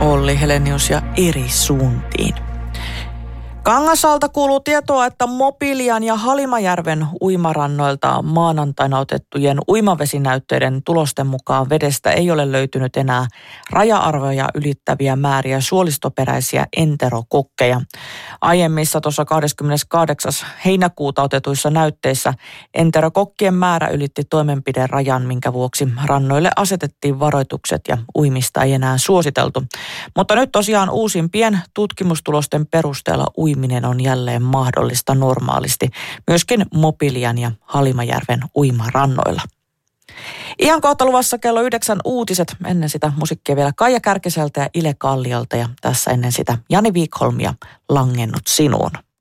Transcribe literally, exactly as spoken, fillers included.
Olli Helenius ja eri suuntiin. Kangasalta kuuluu tietoa, että Mobilian ja Halimajärven uimarannoilta maanantaina otettujen uimavesinäytteiden tulosten mukaan vedestä ei ole löytynyt enää raja-arvoja ylittäviä määriä suolistoperäisiä enterokokkeja. Aiemmissa tuossa kahdeskymmeneskahdeksas heinäkuuta otetuissa näytteissä enterokokkien määrä ylitti toimenpiderajan, minkä vuoksi rannoille asetettiin varoitukset ja uimista ei enää suositeltu. Mutta nyt tosiaan uusimpien tutkimustulosten perusteella uimista Uiminen on jälleen mahdollista normaalisti, myöskin Mobilian ja Halimajärven uimarannoilla. Ihan kohta luvassa kello yhdeksän uutiset, ennen sitä musiikkia vielä Kaija Kärkiseltä ja Ile Kalliolta ja tässä ennen sitä Jani Wikholm ja Langennut sinuun.